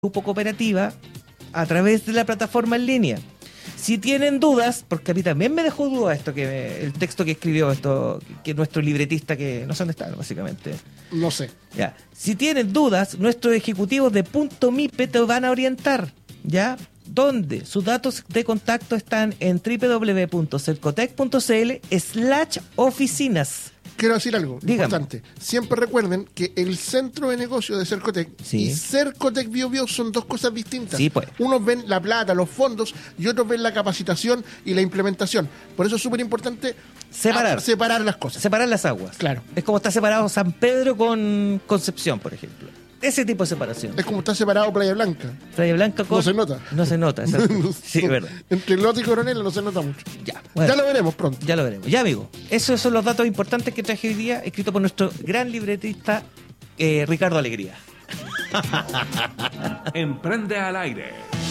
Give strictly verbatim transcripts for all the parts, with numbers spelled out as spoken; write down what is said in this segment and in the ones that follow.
Grupo Cooperativa a través de la plataforma en línea. Si tienen dudas, porque a mí también me dejó duda esto, que me, el texto que escribió esto, que nuestro libretista, que no sé dónde está, básicamente. No sé. Ya. Si tienen dudas, nuestros ejecutivos de Punto MIPE te van a orientar, ¿ya? Donde sus datos de contacto están en doble u doble u doble u punto cercotec punto c l slash oficinas. Quiero decir algo Dígame. importante. Siempre recuerden que el centro de negocio de Cercotec Sí. y Cercotec Bio Bio son dos cosas distintas. Sí, pues. Unos ven la plata, los fondos, y otros ven la capacitación y la implementación. Por eso es súper importante Separar. a- separar las cosas. Separar las aguas. Claro. Es como está separado San Pedro con Concepción, por ejemplo. Ese tipo de separación. Es como está separado Playa Blanca. Playa Blanca con... No se nota. No se nota, exacto. Sí, verdad. Entre Lote y Coronel no se nota mucho. Ya, bueno. Ya lo veremos pronto. Ya lo veremos. Ya, amigo. Esos son los datos importantes que traje hoy día, escrito por nuestro gran libretista eh, Ricardo Alegría. Emprende al aire.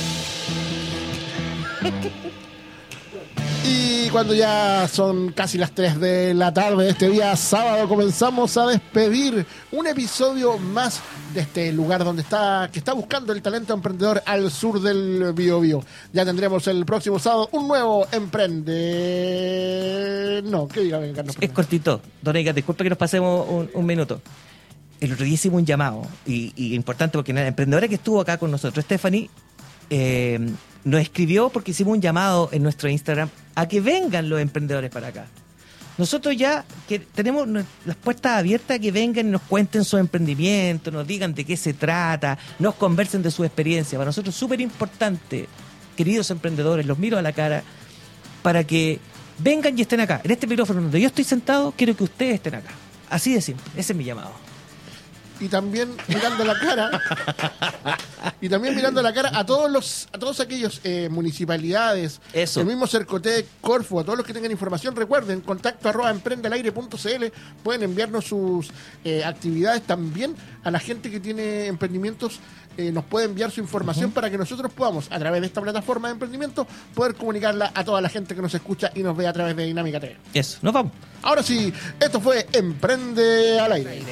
Y cuando ya son casi las tres de la tarde de este día sábado, comenzamos a despedir un episodio más de este lugar donde está, que está buscando el talento emprendedor al sur del Biobío. Ya tendremos el próximo sábado un nuevo Emprende... No, ¿qué diga, Carlos? Es cortito. Don Eiga, disculpe que nos pasemos un, un minuto. El otro día hicimos un llamado, y, y importante porque la emprendedora que estuvo acá con nosotros, Stephanie, eh, nos escribió porque hicimos un llamado en nuestro Instagram a que vengan los emprendedores para acá. Nosotros ya que tenemos las puertas abiertas a que vengan y nos cuenten su emprendimiento, nos digan de qué se trata, nos conversen de su experiencia. Para nosotros es súper importante, queridos emprendedores, los miro a la cara, para que vengan y estén acá. En este micrófono donde yo estoy sentado, quiero que ustedes estén acá. Así de simple, ese es mi llamado. Y también mirando la cara y también mirando la cara a todos los a todos aquellos eh, municipalidades, Eso. el mismo Cercotec, Corfo, a todos los que tengan información, recuerden, contacto arroba emprendelaire punto c l, pueden enviarnos sus eh, actividades. También a la gente que tiene emprendimientos eh, nos puede enviar su información uh-huh. para que nosotros podamos, a través de esta plataforma de emprendimiento, poder comunicarla a toda la gente que nos escucha y nos ve a través de Dinámica T V. Eso, nos vamos. Ahora sí, esto fue Emprende al Aire.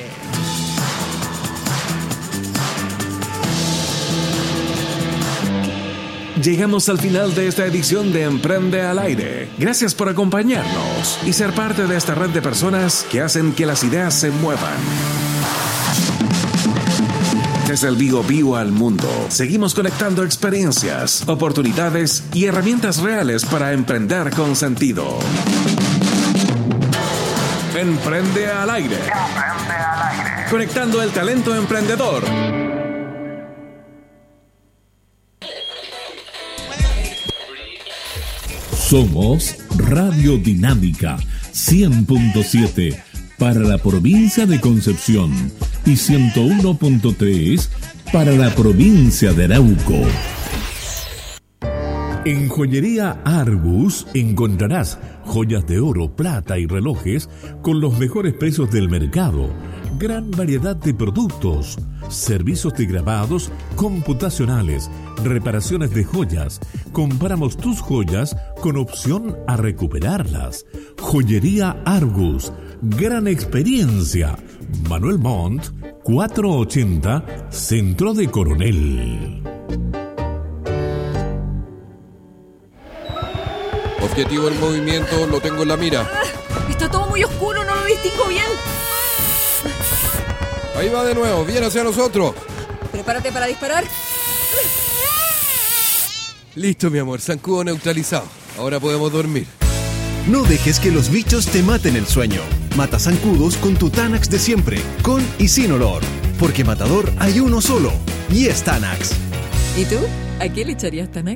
Llegamos al final de esta edición de Emprende al Aire. Gracias por acompañarnos y ser parte de esta red de personas que hacen que las ideas se muevan. Desde el Biobío al mundo, seguimos conectando experiencias, oportunidades y herramientas reales para emprender con sentido. Emprende al Aire. Emprende al Aire. Conectando el talento emprendedor. Somos Radio Dinámica cien punto siete para la provincia de Concepción y ciento uno punto tres para la provincia de Arauco. En Joyería Argus encontrarás joyas de oro, plata y relojes con los mejores precios del mercado, gran variedad de productos, servicios de grabados computacionales, reparaciones de joyas. Compramos tus joyas con opción a recuperarlas. Joyería Argus, gran experiencia. Manuel Montt, cuatrocientos ochenta, Centro de Coronel. Objetivo del movimiento, lo tengo en la mira. Está todo muy oscuro, no lo distingo bien. Ahí va de nuevo, viene hacia nosotros. Prepárate para disparar. Listo, mi amor, zancudo neutralizado. Ahora podemos dormir. No dejes que los bichos te maten el sueño. Mata zancudos con tu Tanax de siempre, con y sin olor. Porque matador hay uno solo, y es Tanax. ¿Y tú? ¿A qué le echarías Tanax?